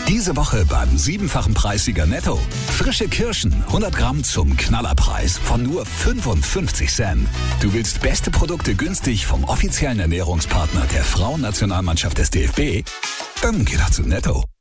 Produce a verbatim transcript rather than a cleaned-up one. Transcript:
Diese Woche beim siebenfachen Preissieger Netto. Frische Kirschen, hundert Gramm zum Knallerpreis von nur fünfundfünfzig Cent. Du willst beste Produkte günstig vom offiziellen Ernährungspartner der Frauennationalmannschaft des D F B? Dann geh doch zu Netto.